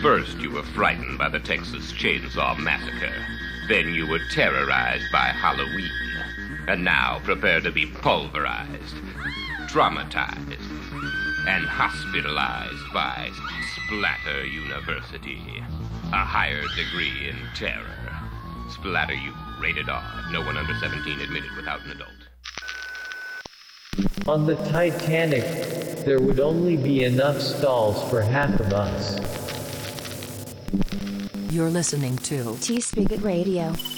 First, you were frightened by the Texas Chainsaw Massacre. Then you were terrorized by Halloween. And now prepare to be pulverized, traumatized, and hospitalized by Splatter University. A higher degree in terror. Splatter U, rated R. No one under 17 admitted without an adult. On the Titanic, there would only be enough stalls for half of us. You're listening to T-Spigot Radio.